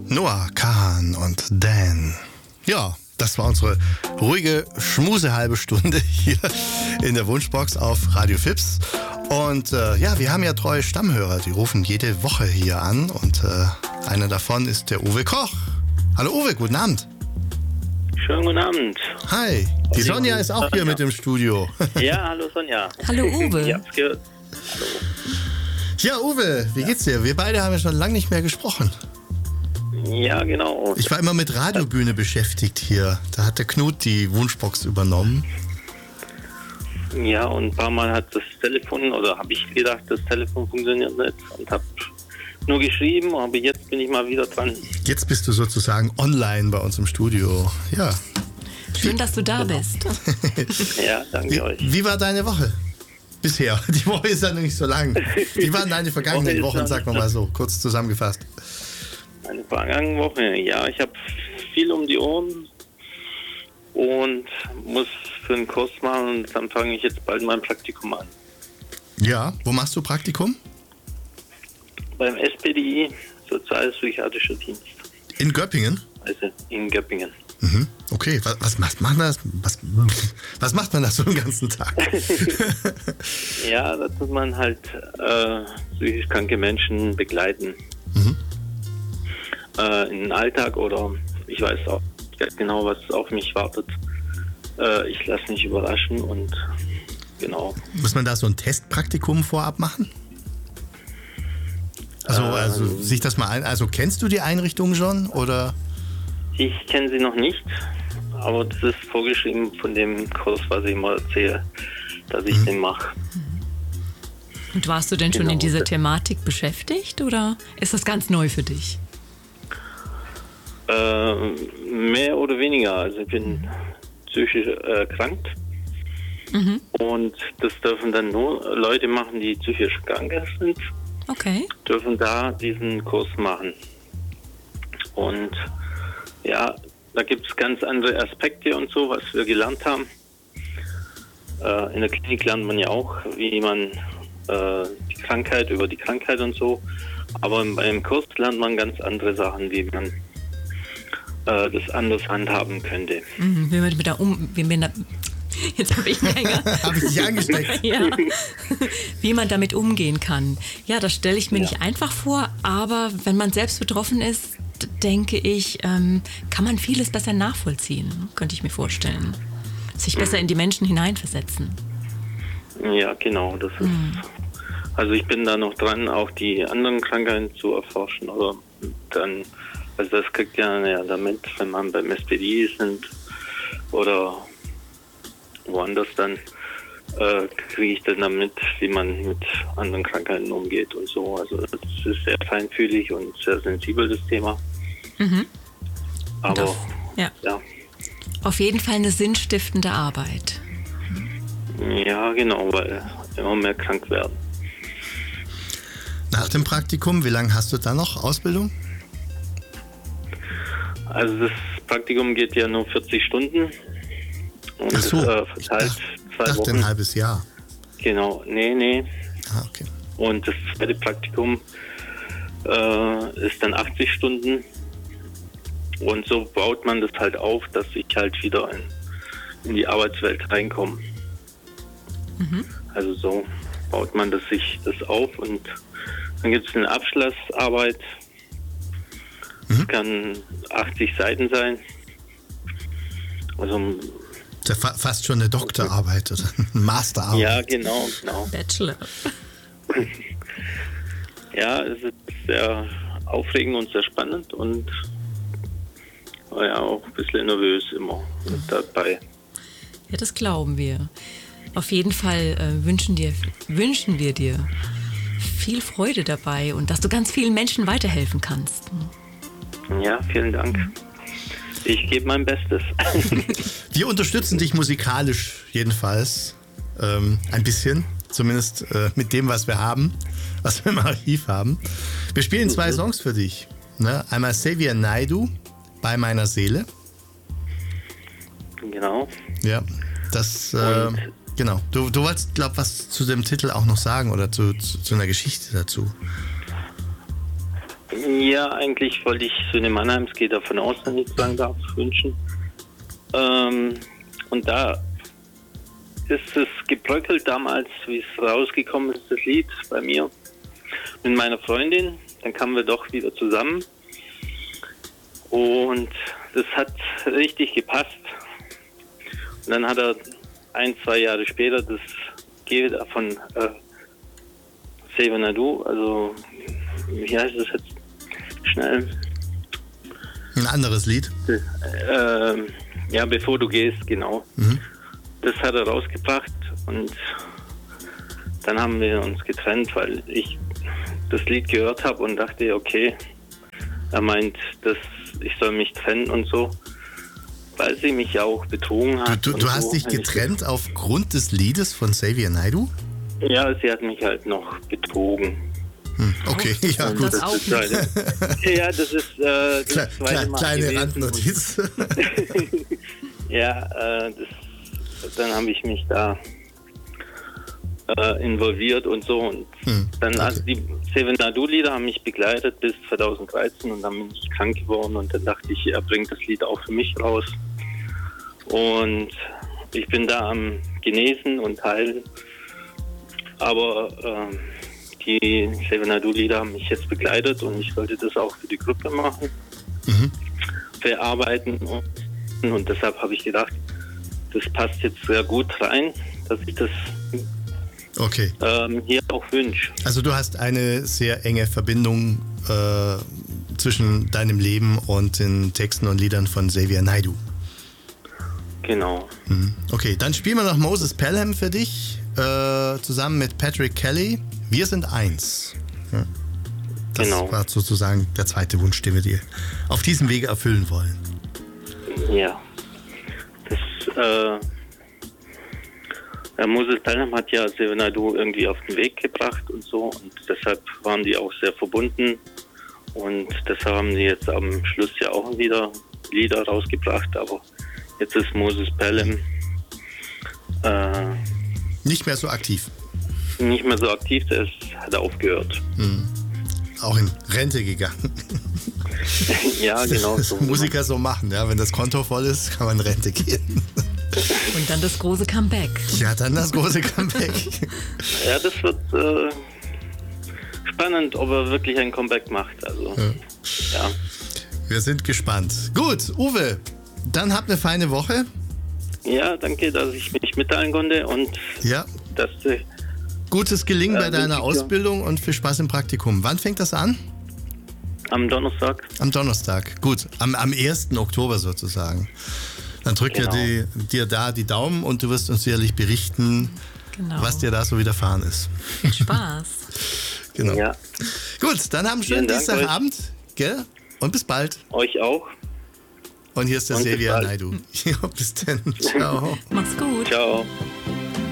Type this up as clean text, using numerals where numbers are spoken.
Noah, Kahan und Dan. Ja, das war unsere ruhige Schmusehalbe Stunde hier in der Wunschbox auf Radio Fips. Und ja, wir haben ja treue Stammhörer, die rufen jede Woche hier an. Und einer davon ist der Uwe Koch. Hallo Uwe, guten Abend. Schönen guten Abend. Hi, die Sonja ist auch hier mit im Studio. Ja, hallo Sonja. Hallo Uwe. Ich hab's gehört. Hallo. Ja, Uwe, wie geht's dir? Wir beide haben ja schon lange nicht mehr gesprochen. Ja, genau. Ich war immer mit Radiobühne beschäftigt hier. Da hat der Knut die Wunschbox übernommen. Ja, und ein paar Mal hat das Telefon, oder habe ich gedacht, das Telefon funktioniert nicht und habe nur geschrieben, aber jetzt bin ich mal wieder dran. Jetzt bist du sozusagen online bei uns im Studio. Ja. Schön, dass du da bist. Ja, danke euch. Wie war deine Woche? Bisher. Die Woche ist ja noch nicht so lang. Wie waren deine vergangenen Wochen, sagen wir mal so, kurz zusammengefasst? Eine vergangene Woche, ja, ich habe viel um die Ohren und muss für einen Kurs machen und dann fange ich jetzt bald mein Praktikum an. Ja, wo machst du Praktikum? Beim SPDI, Sozialpsychiatrischer Dienst. In Göppingen? Also in Göppingen. Mhm. Okay, was macht man das? Was macht man da so den ganzen Tag? Ja, da tut man halt psychisch kranke Menschen begleiten. Mhm. In den Alltag oder ich weiß auch nicht genau, was auf mich wartet. Ich lasse mich überraschen und genau. Muss man da so ein Testpraktikum vorab machen? Also sich das mal ein. Also kennst du die Einrichtung schon oder? Ich kenne sie noch nicht, aber das ist vorgeschrieben von dem Kurs, was ich immer erzähle, dass ich den mache. Und warst du denn schon in dieser Thematik beschäftigt oder ist das ganz neu für dich? Mehr oder weniger. Also ich bin psychisch erkrankt und das dürfen dann nur Leute machen, die psychisch krank sind. Okay. Dürfen da diesen Kurs machen. Und ja, da gibt es ganz andere Aspekte und so, was wir gelernt haben. In der Klinik lernt man ja auch, wie man die Krankheit und so. Aber beim Kurs lernt man ganz andere Sachen, wie man das anders handhaben könnte. Jetzt habe ich einen Hänger. Habe ich dich angesteckt? Ja. Wie man damit umgehen kann. Ja, das stelle ich mir nicht einfach vor, aber wenn man selbst betroffen ist, denke ich, kann man vieles besser nachvollziehen, könnte ich mir vorstellen. Sich besser in die Menschen hineinversetzen. Ja, genau. Das ist, also ich bin da noch dran, auch die anderen Krankheiten zu erforschen. Oder dann, also das kriegt ja damit, wenn man beim SPD ist oder woanders, dann kriege ich dann damit, wie man mit anderen Krankheiten umgeht und so. Also das ist sehr feinfühlig und sehr sensibel, das Thema. Mhm. Aber ja. Auf jeden Fall eine sinnstiftende Arbeit. Ja, genau, weil immer mehr krank werden. Nach dem Praktikum, wie lange hast du da noch Ausbildung? Also das Praktikum geht ja nur 40 Stunden. Und ach so, verteilt ich dachte ein halbes Jahr. Genau, nee. Ah, okay. Und das zweite Praktikum ist dann 80 Stunden. Und so baut man das halt auf, dass ich halt wieder in die Arbeitswelt reinkomme. Mhm. Also so baut man sich das auf und dann gibt es eine Abschlussarbeit. Das kann 80 Seiten sein. Also das ist fast schon eine Doktorarbeit oder eine Masterarbeit. Ja, genau. Bachelor. Ja, es ist sehr aufregend und sehr spannend und ja, auch ein bisschen nervös immer mit dabei. Ja, das glauben wir. Auf jeden Fall wünschen wir dir viel Freude dabei und dass du ganz vielen Menschen weiterhelfen kannst. Ja, vielen Dank. Ich gebe mein Bestes. Wir unterstützen dich musikalisch jedenfalls ein bisschen, zumindest mit dem, was wir haben, was wir im Archiv haben. Wir spielen 2 Songs für dich. Ne? Einmal Xavier Naidoo, Bei meiner Seele. Genau. Ja, das, genau. Du wolltest, glaube ich, was zu dem Titel auch noch sagen oder zu einer Geschichte dazu. Ja, eigentlich wollte ich Söhne Mannheims, gehe davon aus, wenn ich sagen darf, wünschen. Und da ist es gebröckelt damals, wie es rausgekommen ist, das Lied bei mir mit meiner Freundin. Dann kamen wir doch wieder zusammen. Und das hat richtig gepasst. Und dann hat er 1-2 Jahre später das G von Xavier Naidoo, also wie heißt das jetzt schnell? Ein anderes Lied? Ja, bevor du gehst, genau. Das hat er rausgebracht und dann haben wir uns getrennt, weil ich das Lied gehört habe und dachte, okay, er meint, dass ich soll mich trennen und so, weil sie mich ja auch betrogen hat. Du hast dich getrennt aufgrund des Liedes von Xavier Naidoo? Ja, sie hat mich halt noch betrogen. Okay, ja gut. Das auch nicht. Ja, das ist das zweite Mal kleine gewesen. Randnotiz. Ja, dann habe ich mich da involviert und so. Und dann, also die Xavier Naidoo-Lieder haben mich begleitet bis 2013 und dann bin ich krank geworden und dann dachte ich, er bringt das Lied auch für mich raus. Und ich bin da am Genesen und Heilen. Aber die Xavier Naidoo-Lieder haben mich jetzt begleitet und ich wollte das auch für die Gruppe machen, verarbeiten und deshalb habe ich gedacht, das passt jetzt sehr gut rein, dass ich das hier auch wünsche. Also du hast eine sehr enge Verbindung zwischen deinem Leben und den Texten und Liedern von Xavier Naidoo. Genau. Okay, dann spielen wir noch Moses Pelham für dich, zusammen mit Patrick Kelly. Wir sind eins. Ja. Das war sozusagen der zweite Wunsch, den wir dir auf diesem Wege erfüllen wollen. Ja. Moses Pelham hat ja Xavier Naidoo irgendwie auf den Weg gebracht und so und deshalb waren die auch sehr verbunden und deshalb haben die jetzt am Schluss ja auch wieder Lieder rausgebracht, aber jetzt ist Moses Pelham nicht mehr so aktiv. Nicht mehr so aktiv, der hat aufgehört. Auch in Rente gegangen. Ja, genau. Das Musiker so machen, ja. Wenn das Konto voll ist, kann man in Rente gehen. Und dann das große Comeback. Ja, dann das große Comeback. Ja, das wird spannend, ob er wirklich ein Comeback macht. Also, ja. Wir sind gespannt. Gut, Uwe, dann habt eine feine Woche. Ja, danke, dass ich mich mitteilen konnte und dass gutes Gelingen bei deiner Ausbildung und viel Spaß im Praktikum. Wann fängt das an? Am Donnerstag. Am Donnerstag, gut. Am 1. Oktober sozusagen. Dann drückt dir da die Daumen und du wirst uns sicherlich berichten, was dir da so widerfahren ist. Spaß. Genau. Ja. Gut, dann haben einen schönen Dienstagabend, gell? Und bis bald. Euch auch. Und hier ist der Xavier Naidoo. Ja, bis dann. Ciao. Mach's gut. Ciao.